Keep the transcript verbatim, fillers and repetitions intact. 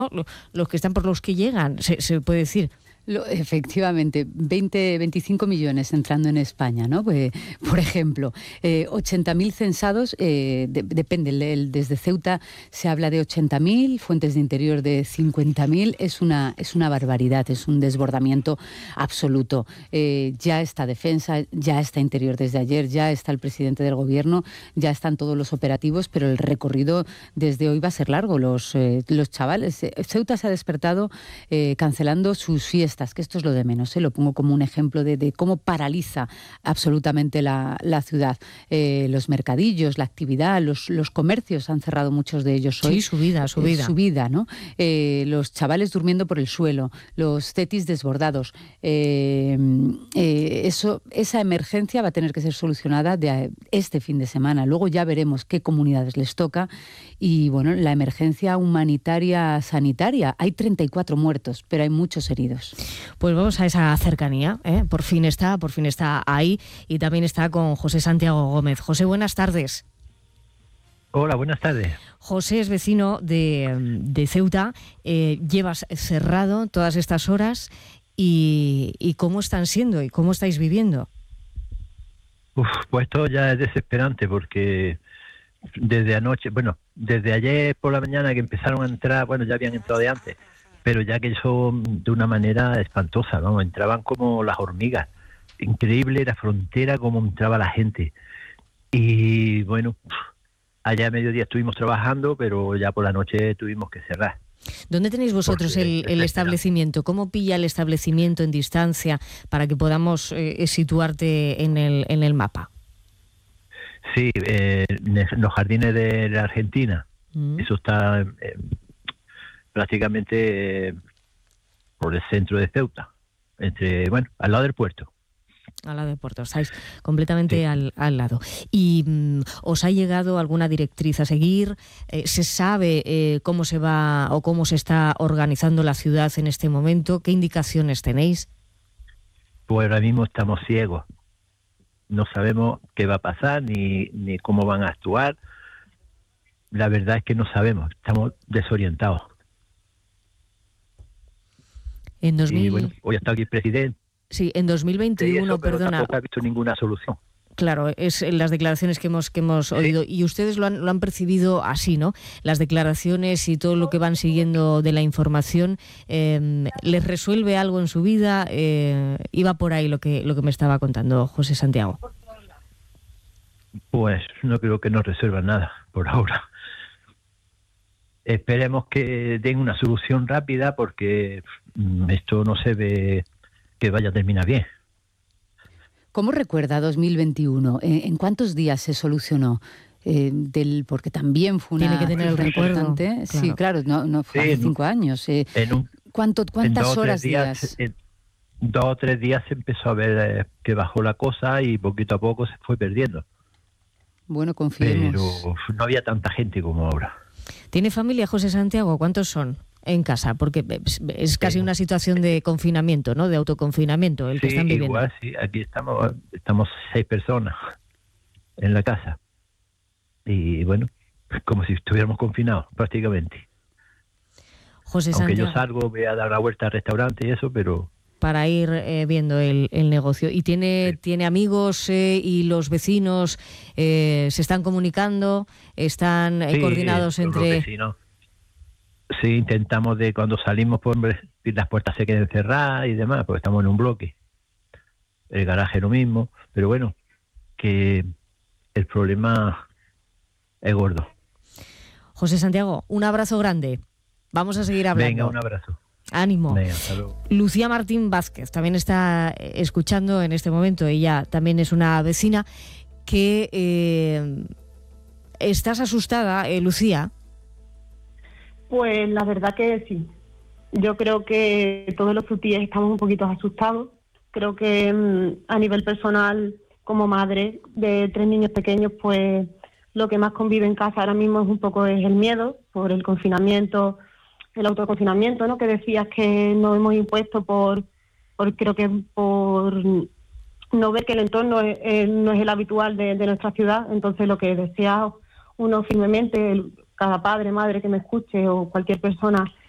los que están por los que llegan, se, se puede decir. Lo, efectivamente, veinte, veinticinco millones entrando en España, ¿no? Pues, por ejemplo, eh, ochenta mil censados, eh, de, depende, el, el, desde Ceuta se habla de ochenta mil, Fuentes de Interior de cincuenta mil, es una, es una barbaridad, es un desbordamiento absoluto. Eh, ya está Defensa, ya está Interior desde ayer, ya está el presidente del Gobierno, ya están todos los operativos, pero el recorrido desde hoy va a ser largo. Los, eh, los chavales, eh, Ceuta se ha despertado eh, cancelando sus fiestas, que esto es lo de menos, ¿eh? Lo pongo como un ejemplo de, de cómo paraliza absolutamente la, la ciudad. Eh, los mercadillos, la actividad, los, los comercios han cerrado muchos de ellos hoy. Sí, su vida, su vida. Eh, su vida, ¿no? Eh, los chavales durmiendo por el suelo, los cetis desbordados. Eh, eh, eso, esa emergencia va a tener que ser solucionada de este fin de semana. Luego ya veremos qué comunidades les toca. Y bueno, la emergencia humanitaria sanitaria. Hay treinta y cuatro muertos, pero hay muchos heridos. Pues vamos a esa cercanía, ¿eh? Por fin está, por fin está ahí, y también está con José Santiago Gómez. José, buenas tardes. Hola, buenas tardes. José es vecino de, de Ceuta, eh, llevas cerrado todas estas horas y, y ¿cómo están siendo y cómo estáis viviendo? Uf, pues esto ya es desesperante porque desde anoche, bueno, desde ayer por la mañana que empezaron a entrar, bueno, ya habían entrado de antes, pero ya que eso de una manera espantosa, vamos, entraban como las hormigas. Increíble la frontera, cómo entraba la gente. Y bueno, allá a mediodía estuvimos trabajando, pero ya por la noche tuvimos que cerrar. ¿Dónde tenéis vosotros el, el establecimiento? ¿Cómo pilla el establecimiento en distancia para que podamos eh, situarte en el, en el mapa? Sí, eh, en los jardines de la Argentina. Mm. Eso está... Eh, prácticamente eh, por el centro de Ceuta, entre bueno, al lado del puerto. Al lado del puerto, estáis completamente sí. al, al lado. ¿Y mm, os ha llegado alguna directriz a seguir? Eh, ¿Se sabe eh, cómo se va o cómo se está organizando la ciudad en este momento? ¿Qué indicaciones tenéis? Pues ahora mismo estamos ciegos. No sabemos qué va a pasar ni, ni cómo van a actuar. La verdad es que no sabemos, estamos desorientados. En dos mil... Y bueno, hoy está aquí el presidente. Sí, en dos mil veintiuno, eso, pero perdona. Tampoco ha visto ninguna solución. Claro, es las declaraciones que hemos que hemos sí. oído, y ustedes lo han, lo han percibido así, ¿no? Las declaraciones y todo lo que van siguiendo de la información, eh, ¿les resuelve algo en su vida? Eh, iba por ahí lo que lo que me estaba contando José Santiago. Pues no creo que nos resuelva nada por ahora. Esperemos que den una solución rápida porque esto no se ve que vaya a terminar bien. ¿Cómo recuerda dos mil veintiuno? ¿En cuántos días se solucionó? Eh, del porque también fue una... Tiene que tener el recuerdo. Importante. Claro. Sí, claro, no, no fue sí, hace cinco años. Eh, en un, ¿cuánto, ¿Cuántas en dos, horas, días? días? En dos o tres días se empezó a ver eh, que bajó la cosa y poquito a poco se fue perdiendo. Bueno, confiemos. Pero no había tanta gente como ahora. ¿Tiene familia José Santiago? ¿Cuántos son en casa? Porque es casi una situación de confinamiento, ¿no? De autoconfinamiento el que sí, están viviendo. Igual, sí. Aquí estamos, estamos seis personas en la casa. Y bueno, como si estuviéramos confinados prácticamente. José Aunque Santiago, yo salgo, voy a dar una vuelta al restaurante y eso, pero... Para ir eh, viendo el, el negocio. ¿Y tiene, sí. tiene amigos eh, y los vecinos eh, se están comunicando? ¿Están eh, sí, coordinados entre...? Los vecinos. Sí, intentamos de cuando salimos, pues las puertas se queden cerradas y demás, porque estamos en un bloque. El garaje lo mismo, pero bueno, que el problema es gordo. José Santiago, un abrazo grande. Vamos a seguir hablando. Venga, un abrazo. Ánimo. Venga, hasta luego. Lucía Martín Vázquez también está escuchando en este momento. Ella también es una vecina que... Eh, ¿Estás asustada, eh, Lucía? Pues la verdad que sí. Yo creo que todos los frutíes estamos un poquito asustados. Creo que mmm, a nivel personal, como madre de tres niños pequeños, pues lo que más convive en casa ahora mismo es un poco es el miedo por el confinamiento, el autoconfinamiento, ¿no? Que decías que nos hemos impuesto por, por creo que por no ver que el entorno es, es, no es el habitual de, de nuestra ciudad. Entonces lo que desea uno firmemente, el, cada padre, madre que me escuche o cualquier persona